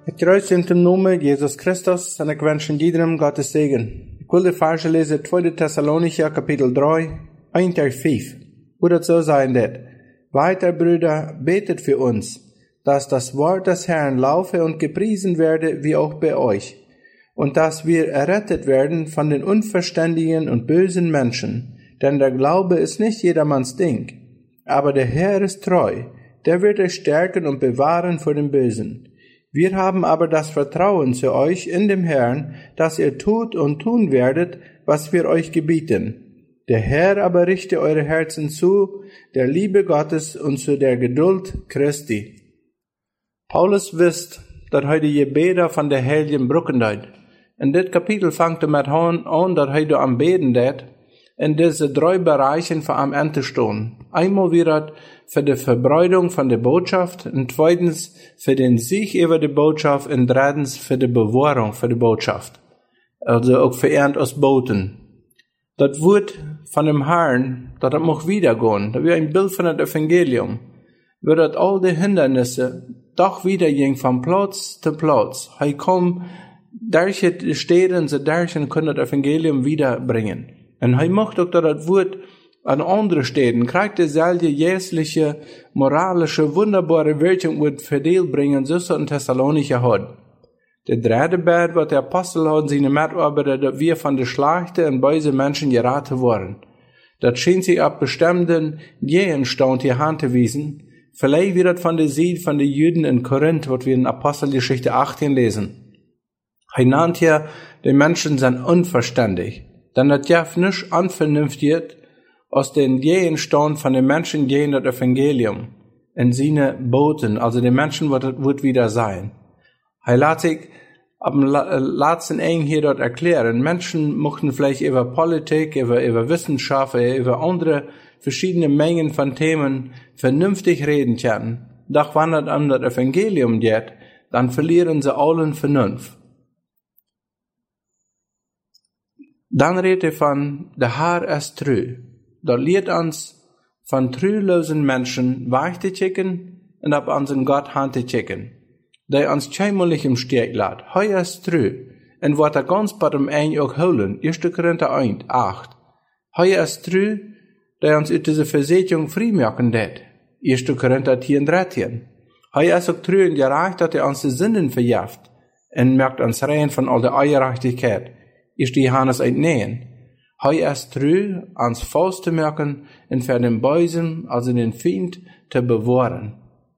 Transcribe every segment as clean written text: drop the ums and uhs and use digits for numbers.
Ik kruis in de Namen Jesus Christus en ik wens iedereen Gottes Segen. Ik wil de verse lezen 2 Thessalonicher Kapitel 3, 1 tot 5. Wo das so sein wird. Weiter, Brüder, betet für uns, dass das Wort des Herrn laufe und gepriesen werde, wie auch bei euch, und dass wir errettet werden von den unverständigen und bösen Menschen, denn der Glaube ist nicht jedermanns Ding. Aber der Herr ist treu, der wird euch stärken und bewahren vor dem Bösen. Wir haben aber das Vertrauen zu euch in dem Herrn, dass ihr tut und tun werdet, was wir euch gebieten. Der Herr aber richte eure Herzen zu der Liebe Gottes und zu der Geduld Christi. Paulus wisst, dat hij de Gebeder van de Heiligen brücken deed. In dit Kapitel fangt met aan dat hij de aanbeden deed in diese 3 Bereichen für am Ende stehen. Einmal wird für die Verbreitung von der Botschaft, und zweitens für den Sieg über die Botschaft, und drittens für die Bewahrung für die Botschaft. Also auch für als Boten. Das Wort von dem Herrn, das mag wiedergehen, das wird ein Bild von dem Evangelium, wird all die Hindernisse doch wieder gehen von Platz zu Platz. Er kommt, durch die Städte, so durch können das Evangelium wiederbringen. Und er macht auch das Wort an andere Städten, kriegt dieselbe jährliche, moralische, wunderbare Wirkung wird verdient bringen, so es in Thessalonicher hat. Der dritte Bett, was der Apostel hat, seine Mitarbeiter, dass wir von der Schlachte und böse Menschen geraten worden. Das schien sich ab bestimmten Gegenstand hier handzuwiesen. Vielleicht wird das von der Seed von den Juden in Korinth, was wir in Apostelgeschichte 18 lesen. Er nannt hier, die Menschen sind unverständig. Denn das darf nicht anvernünftigt aus den Gegenstand von den Menschen gehen das Evangelium in seine Boten, also den Menschen wird wieder sein. Er lässt sich am letzten Ende hier dort erklären, Menschen möchten vielleicht über Politik, über Wissenschaft, über andere verschiedene Mengen von Themen vernünftig reden können. Doch wenn es an das Evangelium geht, dann verlieren sie allen Vernunft. Dann redet er von, der Herr ist treu. Da lehrt uns von treulosen Menschen wegzuschicken und ab unseren Gott handzuschicken. Der uns keinmalig im Stich lässt. Er ist treu. Und wird er ganz bei dem einen auch holen. 1. Korinther 1, 8. Er ist treu, der uns aus dieser Versetzung freimachen wird. 1. Korinther 10, 13. Er ist auch treu und gerecht, dass er uns die Sünden verjährt und merkt uns rein von all der Ungerechtigkeit. 1. Johannes 1, 9. Er ist treu, ans Faust zu merken und für den Bösen, also den Feind, zu bewahren.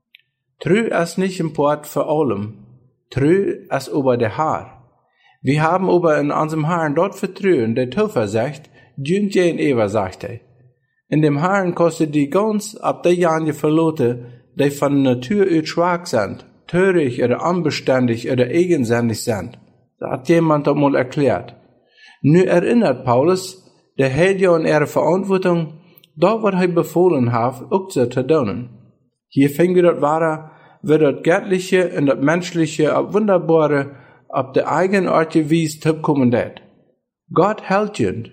Treu ist nicht im Port für allem. Treu ist über der Herr. Wir haben aber in unserem Herrn dort Vertrauen, der Taufer sagt, dient je in Eva, sagt er. In dem Herrn kostet die ganz ab der Jahre verlote, die von Natur aus schwach sind, töricht oder unbeständig oder eigensinnig sind. Das hat jemand doch mal erklärt. Nu erinnert Paulus, der hält ja in ihre Verantwortung, da was er befohlen hat, auch so zu tun. Hier fängt wir das Wahre, wird das Göttliche und das Menschliche, ab Wunderbare, ab der eigenartige Weise zurückkommen wird. Gott hält ihn.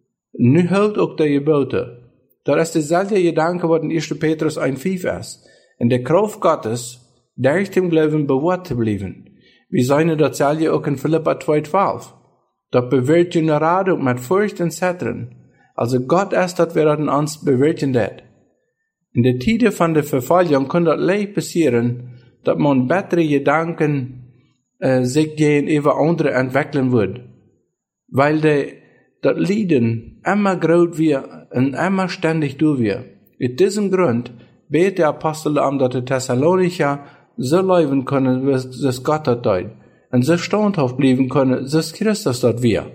Nu hält auch der Gebote. Das ist derselbe Gedanke, was in 1. Petrus 1,5 ist. In der Kraft Gottes, durch dem Glauben bewahrt zu bleiben. Wir sehen dasselbe auch in Philippa 2,12. Das bewirkt die Radung mit Furcht und Zittern. Also Gott ist das, wer das uns bewirken wird. In der Tide von der Verfolgung kann das leicht passieren, dass man bessere Gedanken sich gegenüber anderen entwickeln wird. Weil das Leiden immer groß wird und immer ständig durch wird. In diesem Grund betet der Apostel dass die Thessalonicher so leben können, wie es Gott das tut. Und so standhaft bleiben können, so ist Christus dort wir.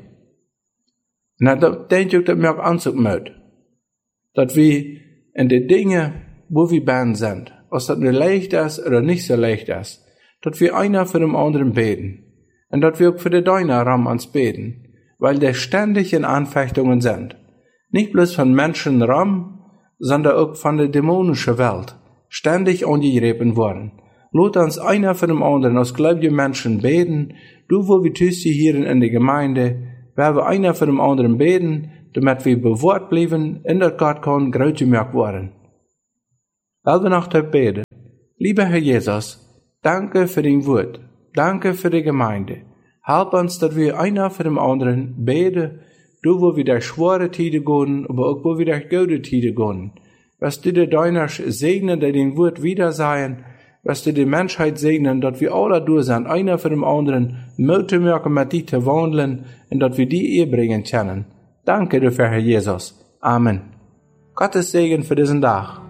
Na, da denke ich, dass mir auch anzucken möchte. Dass wir in den Dingen, wo wir beten sind, ob das nur leicht ist oder nicht so leicht ist, dass wir einer für den anderen beten. Und dass wir auch für den deiner Raum ans beten, weil der ständig in Anfechtungen sind. Nicht bloß von Menschen Raum, sondern auch von der dämonischen Welt, ständig angegriffen worden. Lot uns einer für den anderen als gläubige Menschen beten, du wo wir tust hier in der Gemeinde, werden wir einer für den anderen beten, damit wir bewahrt bleiben, in der Gott kann groß gemerkt werden. Weil wir noch beten. Lieber Herr Jesus, danke für dein Wort. Danke für die Gemeinde. Help uns, dass wir einer für den anderen beten, du wo wir durch schwere Tide gehen, aber auch wo wir durch gute Tide gehen. Was du die Deiners segnen, die den Wort wieder seien, was du die Menschheit segnen, dass wir alle durch sind, einer für den anderen, Mülltümmerke mit die zu wandeln, und dass wir die bringen können. Danke dafür, Herr Jesus. Amen. Gottes Segen für diesen Tag.